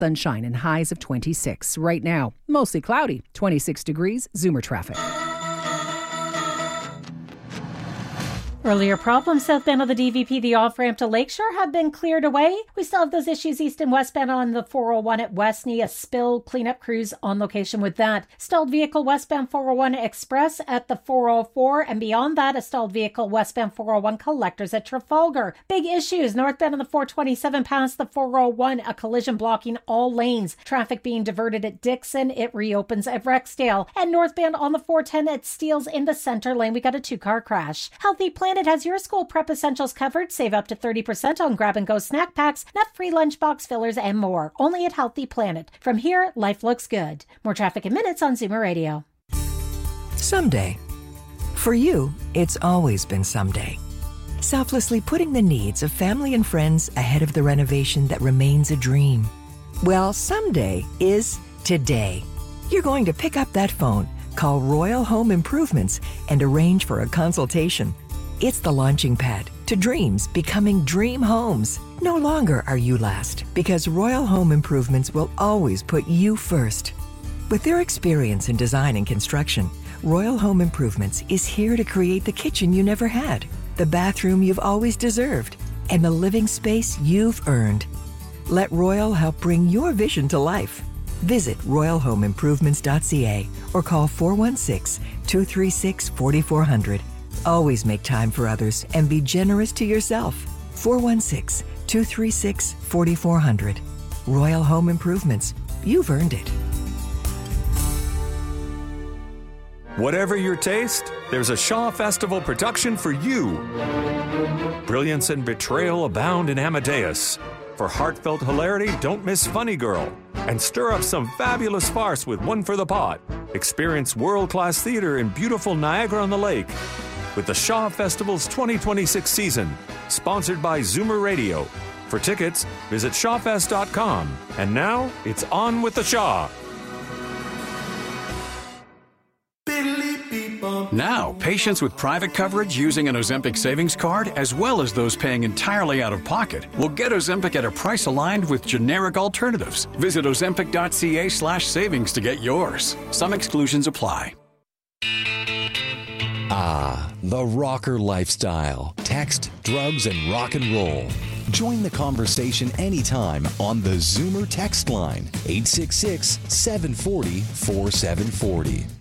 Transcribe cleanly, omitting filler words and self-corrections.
Sunshine and highs of 26. Right now, mostly cloudy, 26 degrees, Zoomer traffic. Earlier problems southbound of the DVP, the off-ramp to Lakeshore, have been cleared away. We still have those issues east and westbound on the 401 at Westney. A spill cleanup crews on location with that. Stalled vehicle westbound 401 Express at the 404. And beyond that, a stalled vehicle westbound 401 Collectors at Trafalgar. Big issues northbound on the 427 past the 401. A collision blocking all lanes. Traffic being diverted at Dixon. It reopens at Rexdale. And northbound on the 410 at Steeles in the center lane. We got a 2-car crash. Healthy Planet has your school prep essentials covered. Save up to 30% on grab-and-go snack packs, nut-free lunchbox fillers, and more. Only at Healthy Planet. From here, life looks good. More traffic in minutes on Zoomer Radio. Someday. For you, it's always been someday. Selflessly putting the needs of family and friends ahead of the renovation that remains a dream. Well, someday is today. You're going to pick up that phone, call Royal Home Improvements, and arrange for a consultation. It's the launching pad to dreams becoming dream homes. No longer are you last, because Royal Home Improvements will always put you first. With their experience in design and construction, Royal Home Improvements is here to create the kitchen you never had, the bathroom you've always deserved, and the living space you've earned. Let Royal help bring your vision to life. Visit royalhomeimprovements.ca or call 416-236-4400. Always make time for others and be generous to yourself. 416-236-4400. Royal Home Improvements. You've earned it. Whatever your taste, there's a Shaw Festival production for you. Brilliance and betrayal abound in Amadeus. For heartfelt hilarity, don't miss Funny Girl. And stir up some fabulous farce with One for the Pot. Experience world-class theater in beautiful Niagara-on-the-Lake. With the Shaw Festival's 2026 season, sponsored by Zoomer Radio. For tickets, visit shawfest.com. And now, it's on with the Shaw. Now, patients with private coverage using an Ozempic savings card, as well as those paying entirely out of pocket, will get Ozempic at a price aligned with generic alternatives. Visit ozempic.ca/savings to get yours. Some exclusions apply. Ah, the rocker lifestyle. Text, drugs, and rock and roll. Join the conversation anytime on the Zoomer text line, 866-740-4740.